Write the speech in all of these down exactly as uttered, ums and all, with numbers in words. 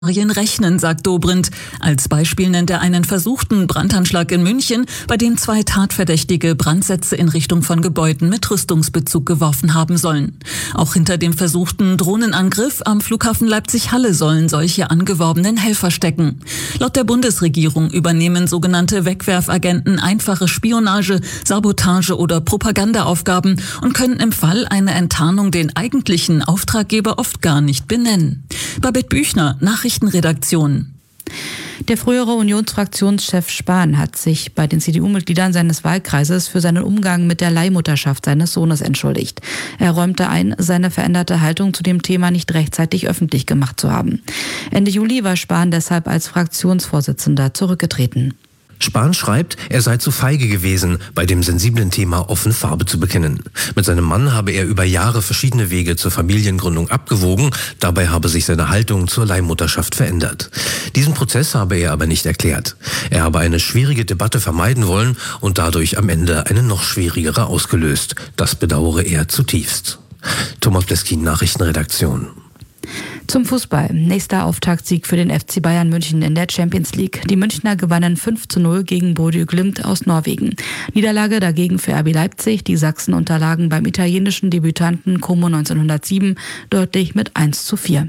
rechnen, sagt Dobrindt. Als Beispiel nennt er einen versuchten Brandanschlag in München, bei dem zwei Tatverdächtige Brandsätze in Richtung von Gebäuden mit Rüstungsbezug geworfen haben sollen. Auch hinter dem versuchten Drohnenangriff am Flughafen Leipzig-Halle sollen solche angeworbenen Helfer stecken. Laut der Bundesregierung übernehmen sogenannte Wegwerfagenten einfache Spionage, Sabotage oder Propagandaaufgaben und können im Fall einer Enttarnung den eigentlichen Auftraggeber oft gar nicht benennen. Babette Büchner, Nachrichtenredaktion. Der frühere Unionsfraktionschef Spahn hat sich bei den C D U-Mitgliedern seines Wahlkreises für seinen Umgang mit der Leihmutterschaft seines Sohnes entschuldigt. Er räumte ein, seine veränderte Haltung zu dem Thema nicht rechtzeitig öffentlich gemacht zu haben. Ende Juli war Spahn deshalb als Fraktionsvorsitzender zurückgetreten. Spahn schreibt, er sei zu feige gewesen, bei dem sensiblen Thema offen Farbe zu bekennen. Mit seinem Mann habe er über Jahre verschiedene Wege zur Familiengründung abgewogen, dabei habe sich seine Haltung zur Leihmutterschaft verändert. Diesen Prozess habe er aber nicht erklärt. Er habe eine schwierige Debatte vermeiden wollen und dadurch am Ende eine noch schwierigere ausgelöst. Das bedauere er zutiefst. Thomas Bleskin, Nachrichtenredaktion. Zum Fußball. Nächster Auftaktsieg für den F C Bayern München in der Champions League. Die Münchner gewannen fünf zu null gegen Bodø Glimt aus Norwegen. Niederlage dagegen für R B Leipzig. Die Sachsen unterlagen beim italienischen Debütanten Como neunzehnhundertsieben deutlich mit eins zu vier.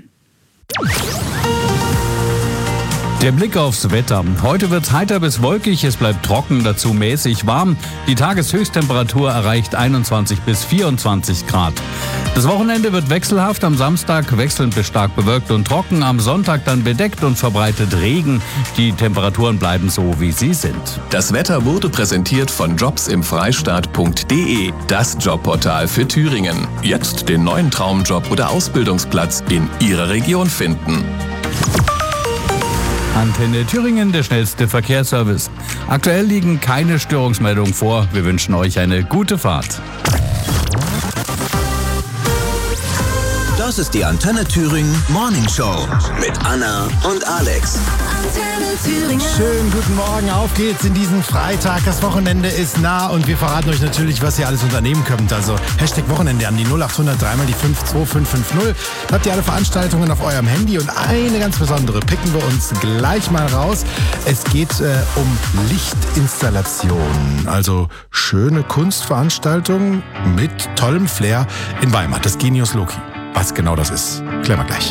Der Blick aufs Wetter. Heute wird es heiter bis wolkig, es bleibt trocken, dazu mäßig warm. Die Tageshöchsttemperatur erreicht einundzwanzig bis vierundzwanzig Grad. Das Wochenende wird wechselhaft, am Samstag wechselnd bis stark bewölkt und trocken, am Sonntag dann bedeckt und verbreitet Regen. Die Temperaturen bleiben so, wie sie sind. Das Wetter wurde präsentiert von jobs im freistaat punkt de, das Jobportal für Thüringen. Jetzt den neuen Traumjob oder Ausbildungsplatz in Ihrer Region finden. Antenne Thüringen, der schnellste Verkehrsservice. Aktuell liegen keine Störungsmeldungen vor. Wir wünschen euch eine gute Fahrt. Das ist die Antenne Thüringen Morning Show mit Anna und Alex. Antenne Thüringen. Schönen guten Morgen, auf geht's in diesen Freitag. Das Wochenende ist nah und wir verraten euch natürlich, was ihr alles unternehmen könnt. Also Hashtag Wochenende an die null acht hundert drei mal die fünf zwei fünf fünf null. Da habt ihr alle Veranstaltungen auf eurem Handy und eine ganz besondere picken wir uns gleich mal raus. Es geht äh, um Lichtinstallationen, also schöne Kunstveranstaltungen mit tollem Flair in Weimar. Das Genius Loki. Was genau das ist, klären wir gleich.